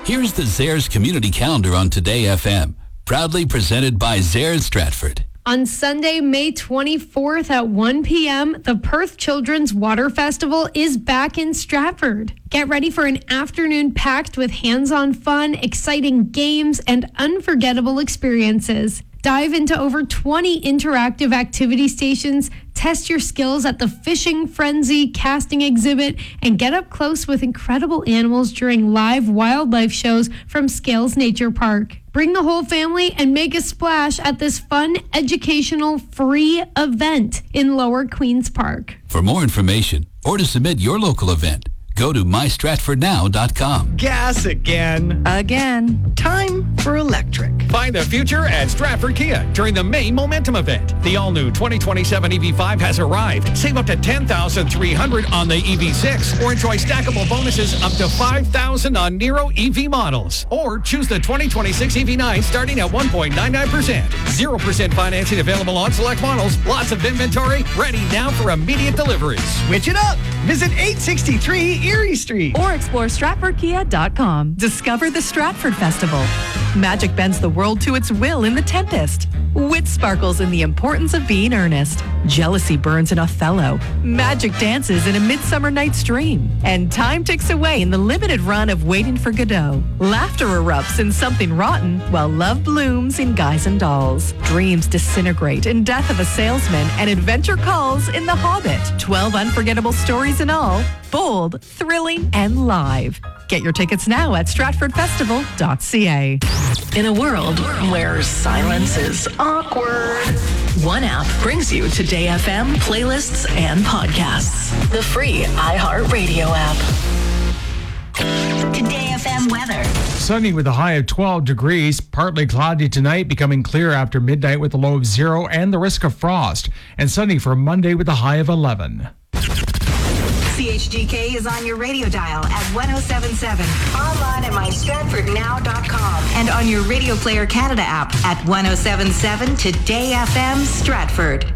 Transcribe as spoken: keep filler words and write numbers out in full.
Here's the Zehrs Community Calendar on Today F M, proudly presented by Zehrs Stratford. On Sunday, May twenty-fourth at one p.m., the Perth Children's Water Festival is back in Stratford. Get ready for an afternoon packed with hands-on fun, exciting games, and unforgettable experiences. Dive into over twenty interactive activity stations, test your skills at the Fishing Frenzy casting exhibit, and get up close with incredible animals during live wildlife shows from Scales Nature Park. Bring the whole family and make a splash at this fun, educational, free event in Lower Queens Park. For more information or to submit your local event, go to my stratford now dot com. Gas again. Again. Time for electric. Find the future at Stratford Kia during the May Momentum event. The all-new twenty twenty-seven E V five has arrived. Save up to ten thousand three hundred dollars on the E V six or enjoy stackable bonuses up to five thousand dollars on Nero E V models. Or choose the twenty twenty-six E V nine starting at one point nine nine percent. zero percent financing available on select models. Lots of inventory ready now for immediate delivery. Switch it up. Visit eight sixty-three Erie Street. Or explore Stratford Kia dot com. Discover the Stratford Festival. Magic bends the world to its will in The Tempest. Wit sparkles in The Importance of Being Earnest. Jealousy burns in Othello. Magic dances in A Midsummer Night's Dream. And time ticks away in the limited run of Waiting for Godot. Laughter erupts in Something Rotten, while love blooms in Guys and Dolls. Dreams disintegrate in Death of a Salesman, and adventure calls in The Hobbit. twelve unforgettable stories in all. Bold, thrilling, and live. Get your tickets now at stratford festival dot c a. In a world where silence is awkward, one app brings you Today F M playlists and podcasts. The free iHeartRadio app. Today F M weather. Sunny with a high of twelve degrees, partly cloudy tonight, becoming clear after midnight with a low of zero and the risk of frost. And sunny for Monday with a high of eleven. C H G K is on your radio dial at one oh seven point seven, online at my stratford now dot com, and on your Radio Player Canada app at one oh seven point seven Today F M Stratford.